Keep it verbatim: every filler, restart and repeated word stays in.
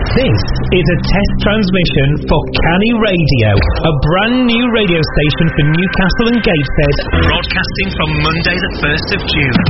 This is a test transmission for Canny Radio, a brand new radio station for Newcastle and Gateshead, broadcasting from Monday the first of June.